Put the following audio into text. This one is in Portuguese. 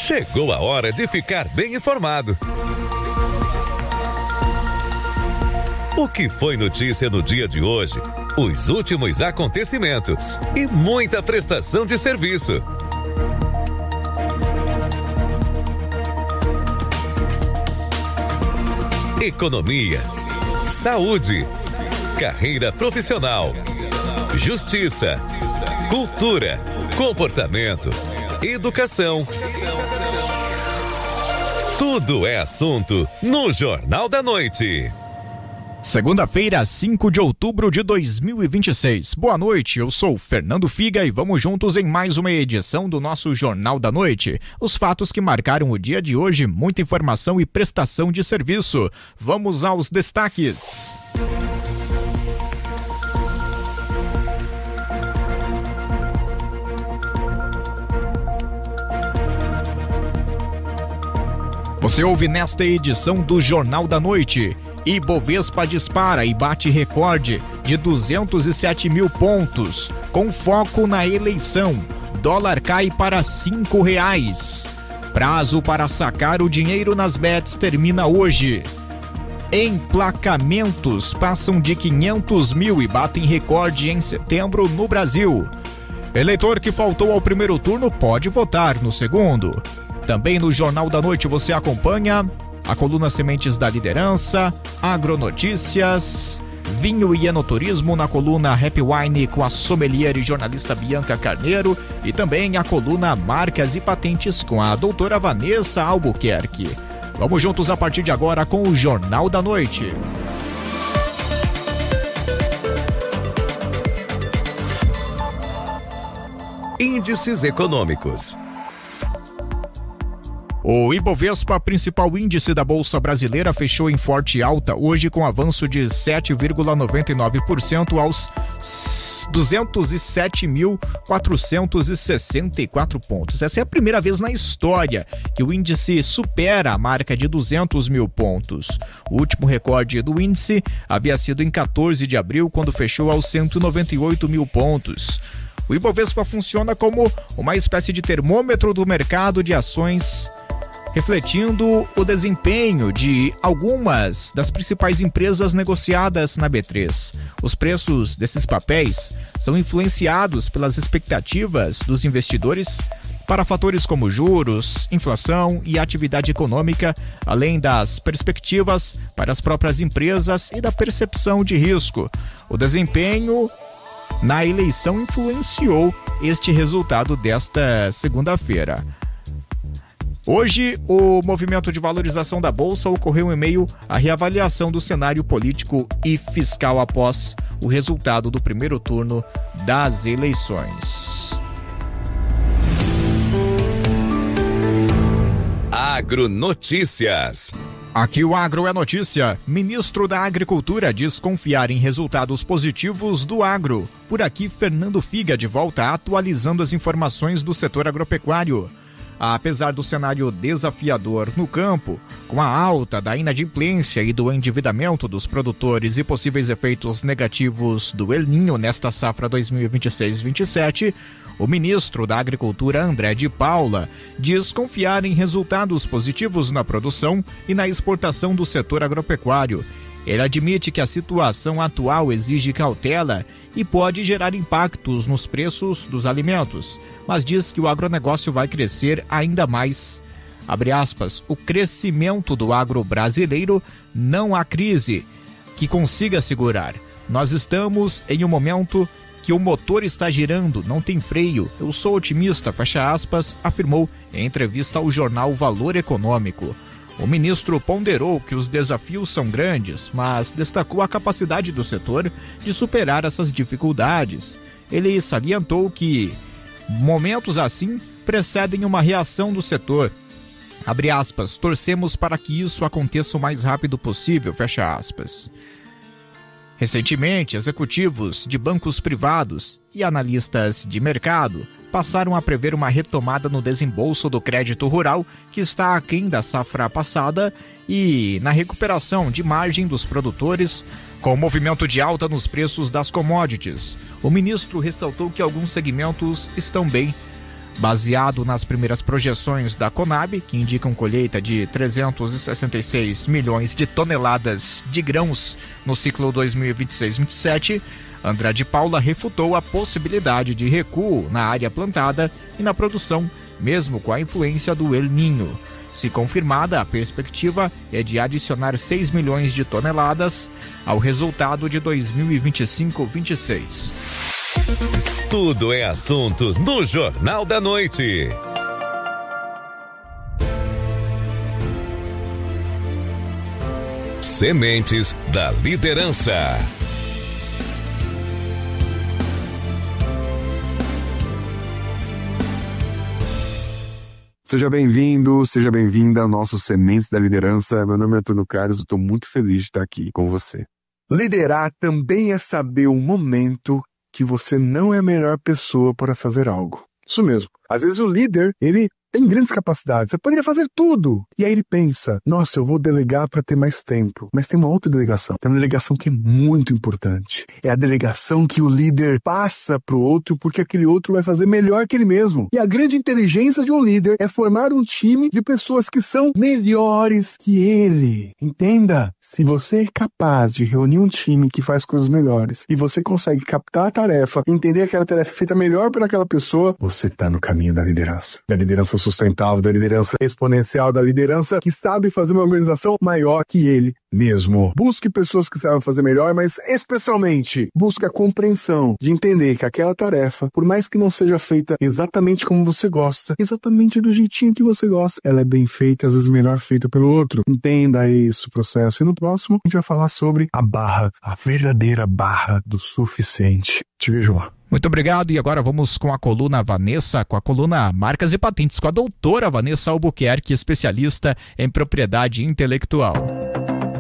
Chegou a hora de ficar bem informado. O que foi notícia no dia de hoje? Os últimos acontecimentos e muita prestação de serviço. Economia, saúde, carreira profissional, justiça, cultura, comportamento, educação. Tudo é assunto no Jornal da Noite. Segunda-feira, 5 de outubro de 2026. Boa noite, eu sou Fernando Figa e vamos juntos em mais uma edição do nosso Jornal da Noite. Os fatos que marcaram o dia de hoje, muita informação e prestação de serviço. Vamos aos destaques. Você ouve nesta edição do Jornal da Noite. Ibovespa dispara e bate recorde de 207 mil pontos, com foco na eleição. Dólar cai para R$5. Prazo para sacar o dinheiro nas bets termina hoje. Emplacamentos passam de 500 mil e batem recorde em setembro no Brasil. Eleitor que faltou ao primeiro turno pode votar no segundo. Também no Jornal da Noite você acompanha a coluna Sementes da Liderança, Agronotícias, Vinho e Enoturismo na coluna Happy Wine com a sommelier e jornalista Bianca Carneiro e também a coluna Marcas e Patentes com a doutora Vanessa Albuquerque. Vamos juntos a partir de agora com o Jornal da Noite. Índices econômicos. O Ibovespa, principal índice da Bolsa Brasileira, fechou em forte alta hoje com avanço de 7,99% aos 207.464 pontos. Essa é a primeira vez na história que o índice supera a marca de 200 mil pontos. O último recorde do índice havia sido em 14 de abril, quando fechou aos 198 mil pontos. O Ibovespa funciona como uma espécie de termômetro do mercado de ações, refletindo o desempenho de algumas das principais empresas negociadas na B3. Os preços desses papéis são influenciados pelas expectativas dos investidores para fatores como juros, inflação e atividade econômica, além das perspectivas para as próprias empresas e da percepção de risco. O desempenho na eleição influenciou este resultado desta segunda-feira. Hoje, o movimento de valorização da Bolsa ocorreu em meio à reavaliação do cenário político e fiscal após o resultado do primeiro turno das eleições. Agronotícias. Aqui o Agro é notícia. Ministro da Agricultura diz confiar em resultados positivos do agro. Por aqui, Fernando Figa de volta atualizando as informações do setor agropecuário. Apesar do cenário desafiador no campo, com a alta da inadimplência e do endividamento dos produtores e possíveis efeitos negativos do El Niño nesta safra 2026-27, o ministro da Agricultura, André de Paula, diz confiar em resultados positivos na produção e na exportação do setor agropecuário. Ele admite que a situação atual exige cautela e pode gerar impactos nos preços dos alimentos, mas diz que o agronegócio vai crescer ainda mais. Abre aspas, o crescimento do agro brasileiro não há crise que consiga segurar. Nós estamos em um momento que o motor está girando, não tem freio. Eu sou otimista, fecha aspas, afirmou em entrevista ao jornal Valor Econômico. O ministro ponderou que os desafios são grandes, mas destacou a capacidade do setor de superar essas dificuldades. Ele salientou que momentos assim precedem uma reação do setor. Abre aspas, torcemos para que isso aconteça o mais rápido possível, fecha aspas. Recentemente, executivos de bancos privados e analistas de mercado passaram a prever uma retomada no desembolso do crédito rural, que está aquém da safra passada, e na recuperação de margem dos produtores, com o movimento de alta nos preços das commodities. O ministro ressaltou que alguns segmentos estão bem, Baseado nas primeiras projeções da Conab, que indicam colheita de 366 milhões de toneladas de grãos no ciclo 2026-27, André de Paula refutou a possibilidade de recuo na área plantada e na produção, mesmo com a influência do El Niño. Se confirmada, a perspectiva é de adicionar 6 milhões de toneladas ao resultado de 2025-26. Tudo é assunto no Jornal da Noite. Sementes da Liderança. Seja bem-vindo, seja bem-vinda ao nosso Sementes da Liderança. Meu nome é Antônio Carlos, eu estou muito feliz de estar aqui com você. Liderar também é saber o momento que você não é a melhor pessoa para fazer algo. Isso mesmo. Às vezes o líder, ele tem grandes capacidades, você poderia fazer tudo. E aí ele pensa, nossa, eu vou delegar para ter mais tempo. Mas tem uma outra delegação, tem uma delegação que é muito importante. É a delegação que o líder passa para o outro, porque aquele outro vai fazer melhor que ele mesmo. E a grande inteligência de um líder é formar um time de pessoas que são melhores que ele. Entenda, se você é capaz de reunir um time que faz coisas melhores, e você consegue captar a tarefa, entender aquela tarefa feita melhor por aquela pessoa, você está no caminho da liderança sustentável, da liderança exponencial, da liderança que sabe fazer uma organização maior que ele mesmo. Busque pessoas que sabem fazer melhor, mas especialmente busque a compreensão de entender que aquela tarefa, por mais que não seja feita exatamente como você gosta, exatamente do jeitinho que você gosta, ela é bem feita, às vezes melhor feita pelo outro. Entenda esse processo. E no próximo a gente vai falar sobre a barra, a verdadeira barra do suficiente. Te vejo lá. Muito obrigado, e agora vamos com a coluna Vanessa, com a coluna Marcas e Patentes, com a doutora Vanessa Albuquerque, especialista em propriedade intelectual.